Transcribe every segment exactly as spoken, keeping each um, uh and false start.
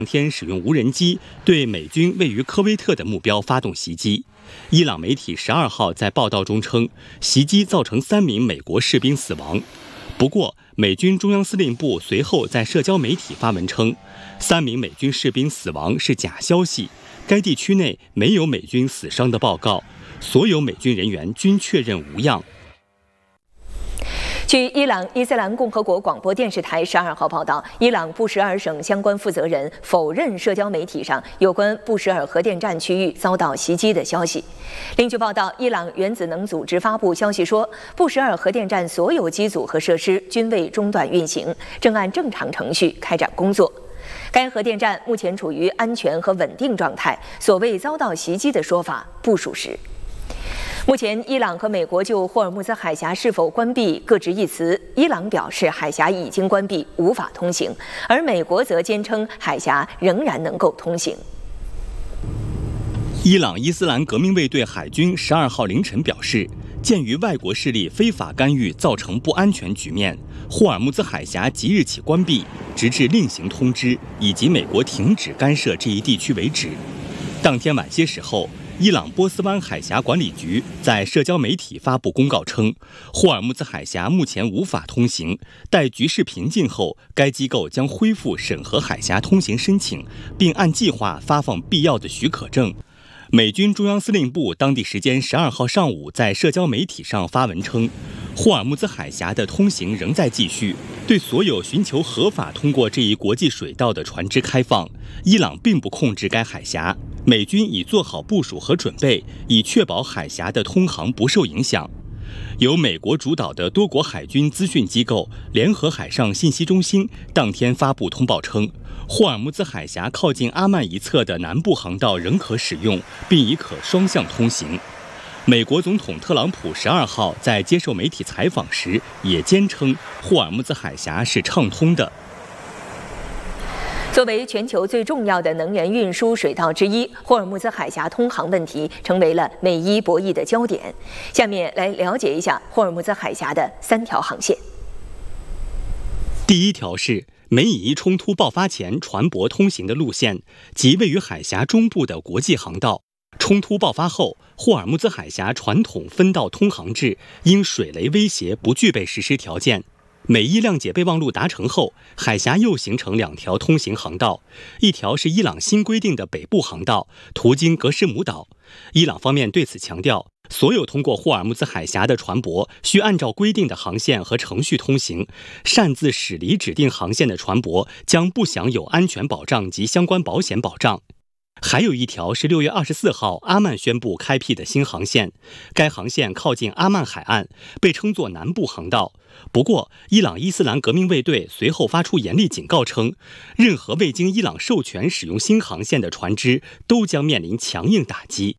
当天使用无人机对美军位于科威特的目标发动袭击。伊朗媒体十二号在报道中称，袭击造成三名美国士兵死亡。不过，美军中央司令部随后在社交媒体发文称，三名美军士兵死亡是假消息，该地区内没有美军死伤的报告，所有美军人员均确认无恙。 据伊朗伊斯兰共和国广播电视台十二号报道，伊朗布什尔省相关负责人否认社交媒体上有关布什尔核电站区域遭到袭击的消息。另据报道，伊朗原子能组织发布消息说，布什尔核电站所有机组和设施均未中断运行，正按正常程序开展工作。该核电站目前处于安全和稳定状态，所谓遭到袭击的说法不属实。目前，伊朗和美国就霍尔木兹海峡是否关闭各执一词。伊朗表示海峡已经关闭，无法通行，而美国则坚称海峡仍然能够通行。 伊朗伊斯兰革命卫队海军十二号凌晨表示，鉴于外国势力非法干预造成不安全局面，霍尔木兹海峡即日起关闭，直至另行通知以及美国停止干涉这一地区为止。当天晚些时候，伊朗波斯湾海峡管理局在社交媒体发布公告称，霍尔木兹海峡目前无法通行，待局势平静后，该机构将恢复审核海峡通行申请，并按计划发放必要的许可证。美军中央司令部当地时间十二号上午在社交媒体上发文称，霍尔木兹海峡的通行仍在继续，对所有寻求合法通过这一国际水道的船只开放。伊朗并不控制该海峡，美军已做好部署和准备，以确保海峡的通航不受影响。由美国主导的多国海军资讯机构联合海上信息中心当天发布通报称，霍尔木兹海峡靠近阿曼一侧的南部航道仍可使用，并已可双向通行。美国总统特朗普十二号在接受媒体采访时也坚称，霍尔木兹海峡是畅通的。 作为全球最重要的能源运输水道之一，霍尔木兹海峡通航问题成为了美伊博弈的焦点。下面来了解一下霍尔木兹海峡的三条航线。 第一条是美以冲突爆发前船舶通行的路线，即位于海峡中部的国际航道。冲突爆发后，霍尔木兹海峡传统分道通航制因水雷威胁不具备实施条件。美伊谅解备忘录达成后，海峡又形成两条通行航道，一条是伊朗新规定的北部航道，途经格什姆岛。伊朗方面对此强调，所有通过霍尔木兹海峡的船舶需按照规定的航线和程序通行，擅自驶离指定航线的船舶将不享有安全保障及相关保险保障。还有一条是六月二十四号阿曼宣布开辟的新航线，该航线靠近阿曼海岸，被称作南部航道。不过，伊朗伊斯兰革命卫队随后发出严厉警告称，任何未经伊朗授权使用新航线的船只都将面临强硬打击。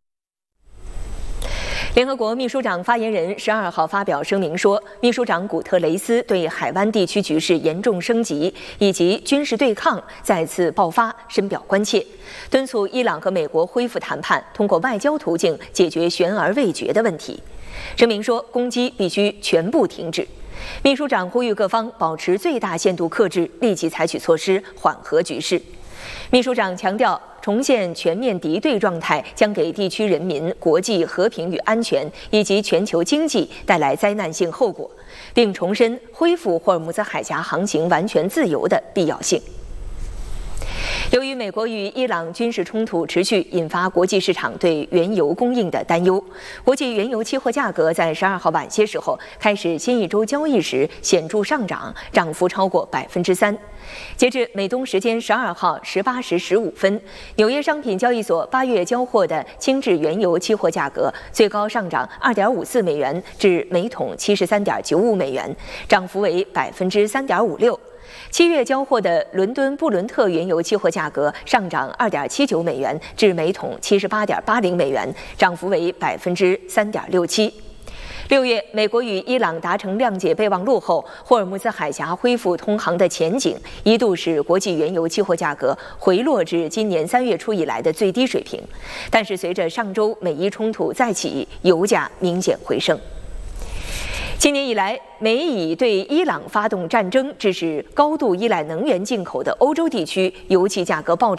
联合国秘书长发言人十二号发表声明说，秘书长古特雷斯对海湾地区局势严重升级以及军事对抗再次爆发深表关切，敦促伊朗和美国恢复谈判，通过外交途径解决悬而未决的问题。声明说，攻击必须全部停止。秘书长呼吁各方保持最大限度克制，立即采取措施缓和局势。秘书长强调，重现全面敌对状态将给地区人民、国际和平与安全以及全球经济带来灾难性后果，并重申恢复霍尔木兹海峡航行完全自由的必要性。由于美国与伊朗军事冲突持续，引发国际市场对原油供应的担忧，国际原油期货价格在十二号晚些时候开始新一周交易时显著上涨，涨幅超过百分之三。截至美东时间十二号十八时十五分，纽约商品交易所八月交货的轻质原油期货价格最高上涨二点五四美元至每桶七十三点九五美元，涨幅为百分之三点五六。七月交货的伦敦布伦特原油期货价格上涨二点七九美元至每桶七十八点八零美元，涨幅为百分之三点六七。六月，美国与伊朗达成谅解备忘录后，霍尔木兹海峡恢复通航的前景一度使国际原油期货价格回落至今年三月初以来的最低水平。但是，随着上周美伊冲突再起，油价明显回升。今年以来，美以对伊朗发动战争，致使高度依赖能源进口的欧洲地区油气价格暴涨。